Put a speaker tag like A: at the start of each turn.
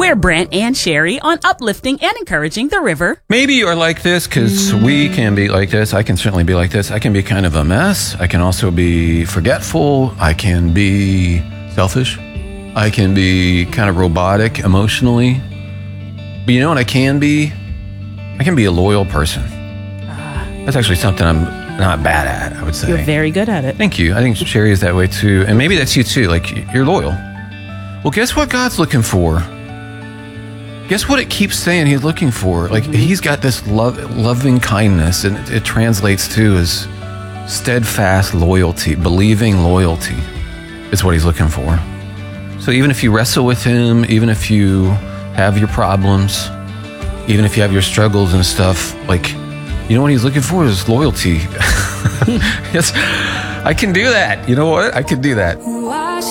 A: We're Brent and Sherry on uplifting and encouraging the river.
B: Maybe you're like this because we can be like this. I can certainly be like this. I can be kind of a mess. I can also be forgetful. I can be selfish. I can be kind of robotic emotionally. But you know what I can be? I can be a loyal person. That's actually something I'm not bad at, I would say.
A: You're very good at it.
B: Thank you. I think Sherry is that way too. And maybe that's you too. Like, you're loyal. Well, guess what God's looking for? Guess what it keeps saying he's looking for? Like, he's got this loving kindness, and it translates to as steadfast loyalty, believing loyalty is what he's looking for. So even if you wrestle with him, even if you have your problems, even if you have your struggles and stuff, like, you know what he's looking for is loyalty. Yes, I can do that. You know what? I can do that.